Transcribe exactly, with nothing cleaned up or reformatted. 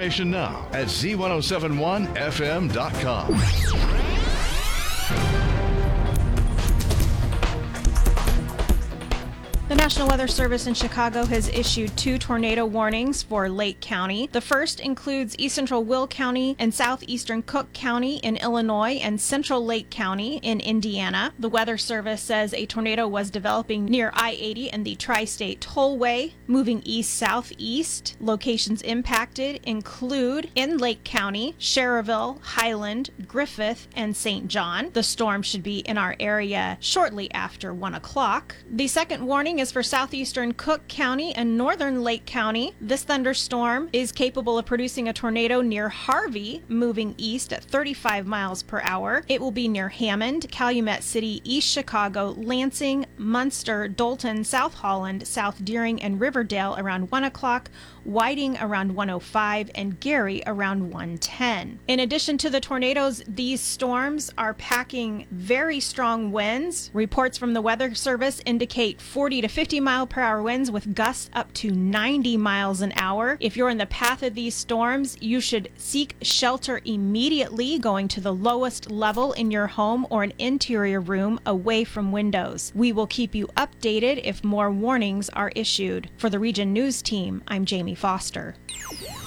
information now at Z ten seventy-one F M dot com. The National Weather Service in Chicago has issued two tornado warnings for Lake County. The first includes East Central Will County and Southeastern Cook County in Illinois and Central Lake County in Indiana. The Weather Service says a tornado was developing near I eighty and the Tri-State Tollway, moving east-southeast. Locations impacted include in Lake County, Schererville, Highland, Griffith, and Saint John. The storm should be in our area shortly after one o'clock. The second warning is for southeastern Cook County and northern Lake County. This thunderstorm is capable of producing a tornado near Harvey, moving east at thirty-five miles per hour. It will be near Hammond, Calumet City, East Chicago, Lansing, Munster, Dolton, South Holland, South Deering, and Riverdale around one o'clock, Whiting around one oh five, and Gary around one ten. In addition to the tornadoes, these storms are packing very strong winds. Reports from the Weather Service indicate forty to fifty mile per hour winds with gusts up to ninety miles an hour. If you're in the path of these storms, you should seek shelter immediately, going to the lowest level in your home or an interior room away from windows. We will keep you updated if more warnings are issued. For the Region News Team, I'm Jamie Foster.